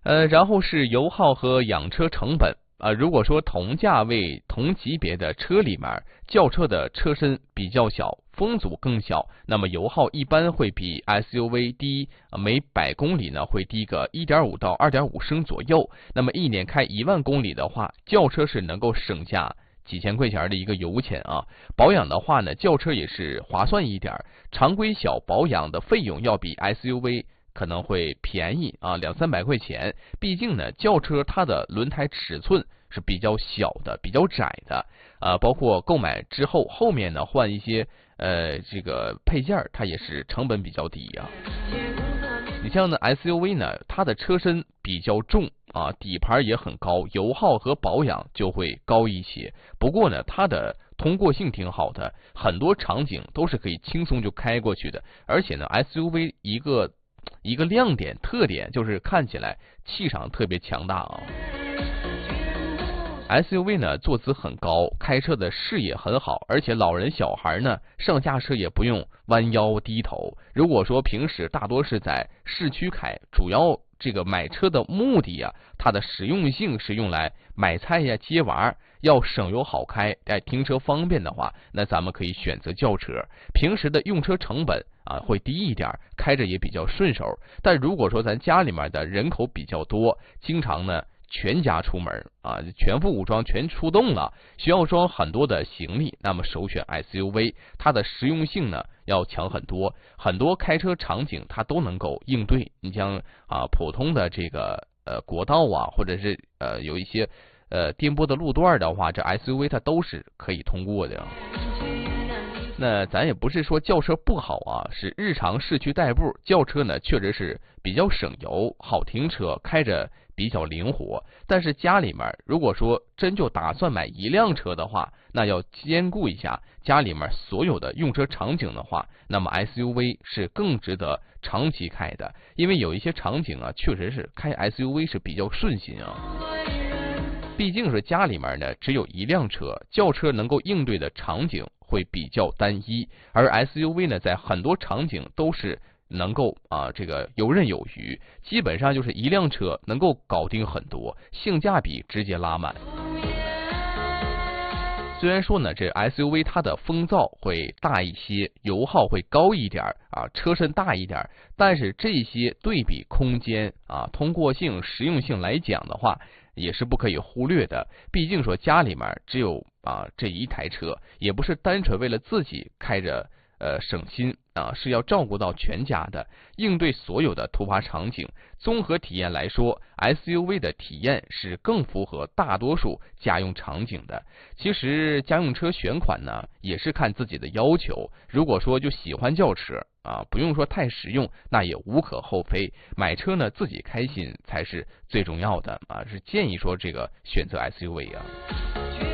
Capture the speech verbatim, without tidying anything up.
呃，然后是油耗和养车成本。啊，如果说同价位、同级别的车里面，轿车的车身比较小，风阻更小，那么油耗一般会比 S U V 低，每百公里呢会低个 一点五 到 二点五 升左右。那么一年开一万公里的话，轿车是能够省下几千块钱的一个油钱啊。保养的话呢，轿车也是划算一点，常规小保养的费用要比 S U V可能会便宜啊，两三百块钱。毕竟呢，轿车它的轮胎尺寸是比较小的，比较窄的，呃，包括购买之后后面呢换一些呃这个配件，它也是成本比较低呀、啊。你像呢 S U V 呢，它的车身比较重啊，底盘也很高，油耗和保养就会高一些。不过呢，它的通过性挺好的，很多场景都是可以轻松就开过去的。而且呢 ，S U V 一个一个亮点特点就是看起来气场特别强大啊。S U V 呢坐姿很高，开车的视野很好，而且老人小孩呢上下车也不用弯腰低头。如果说平时大多是在市区开，主要这个买车的目的啊，它的实用性是用来买菜呀、接娃，要省油好开，哎，停车方便的话，那咱们可以选择轿车。平时的用车成本啊会低一点，开着也比较顺手。但如果说咱家里面的人口比较多，经常呢全家出门啊，全副武装全出动了，需要装很多的行李，那么首选 S U V， 它的实用性呢要强很多，很多开车场景它都能够应对。你像啊普通的这个呃国道啊，或者是呃有一些呃颠簸的路段的话，这 S U V 它都是可以通过的。那咱也不是说轿车不好啊，是日常市区代步，轿车呢确实是比较省油，好停车，开着比较灵活。但是家里面如果说真就打算买一辆车的话，那要兼顾一下家里面所有的用车场景的话，那么 S U V 是更值得长期开的。因为有一些场景啊，确实是开 S U V 是比较顺心啊。毕竟是家里面呢只有一辆车，轿车能够应对的场景会比较单一，而 S U V 呢在很多场景都是能够啊这个游刃有余，基本上就是一辆车能够搞定很多，性价比直接拉满。虽然说呢，这 S U V 它的风噪会大一些，油耗会高一点啊，车身大一点，但是这些对比空间啊、通过性、实用性来讲的话，也是不可以忽略的。毕竟说家里面只有啊这一台车，也不是单纯为了自己开着呃省心啊，是要照顾到全家的，应对所有的突发场景。综合体验来说 ，S U V 的体验是更符合大多数家用场景的。其实家用车选款呢，也是看自己的要求。如果说就喜欢轿车啊，不用说太实用，那也无可厚非。买车呢，自己开心才是最重要的啊，是建议说这个选择 S U V 啊。